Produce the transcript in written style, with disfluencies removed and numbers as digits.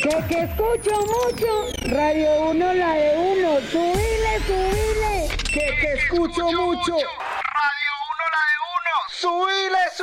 Que escucho mucho. Radio 1, la de uno. Subile, subile. Que escucho mucho. Radio 1, la de uno. Subile, subile.